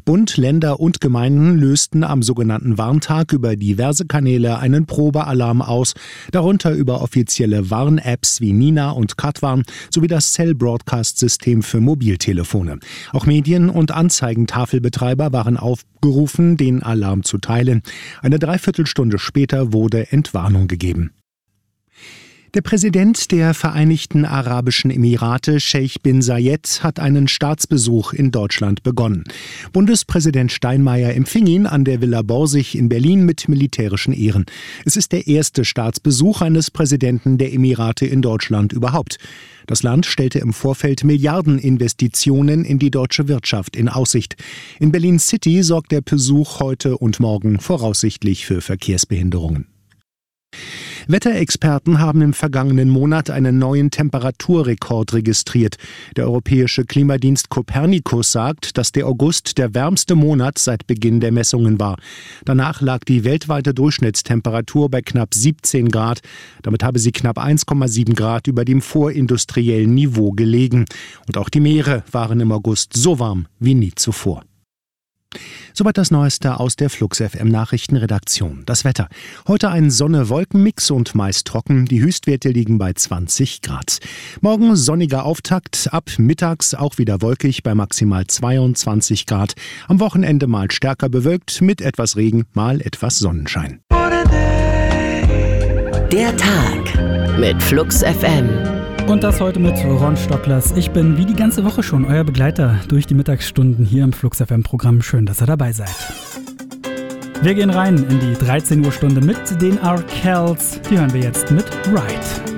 Bund, Länder und Gemeinden lösten am sogenannten Warntag über diverse Kanäle einen Probealarm aus, darunter über offizielle Warn-Apps wie Nina und Katwarn sowie das Cell-Broadcast-System für Mobiltelefone. Auch Medien- und Anzeigentafelbetreiber waren aufgerufen, den Alarm zu teilen. Eine Dreiviertelstunde später wurde Entwarnung gegeben. Der Präsident der Vereinigten Arabischen Emirate, Scheich bin Zayed, hat einen Staatsbesuch in Deutschland begonnen. Bundespräsident Steinmeier empfing ihn an der Villa Borsig in Berlin mit militärischen Ehren. Es ist der erste Staatsbesuch eines Präsidenten der Emirate in Deutschland überhaupt. Das Land stellte im Vorfeld Milliardeninvestitionen in die deutsche Wirtschaft in Aussicht. In Berlin City sorgt der Besuch heute und morgen voraussichtlich für Verkehrsbehinderungen. Wetterexperten haben im vergangenen Monat einen neuen Temperaturrekord registriert. Der europäische Klimadienst Copernicus sagt, dass der August der wärmste Monat seit Beginn der Messungen war. Danach lag die weltweite Durchschnittstemperatur bei knapp 17 Grad. Damit habe sie knapp 1,7 Grad über dem vorindustriellen Niveau gelegen. Und auch die Meere waren im August so warm wie nie zuvor. Soweit das Neueste aus der Flux FM Nachrichtenredaktion. Das Wetter. Heute ein Sonne-Wolken-Mix und meist trocken. Die Höchstwerte liegen bei 20 Grad. Morgen sonniger Auftakt. Ab mittags auch wieder wolkig bei maximal 22 Grad. Am Wochenende mal stärker bewölkt mit etwas Regen, mal etwas Sonnenschein. Der Tag mit Flux FM. Und das heute mit Ron Stocklers. Ich bin wie die ganze Woche schon euer Begleiter durch die Mittagsstunden hier im Flux FM Programm. Schön, dass ihr dabei seid. Wir gehen rein in die 13 Uhr Stunde mit den Arkells. Die hören wir jetzt mit Ride.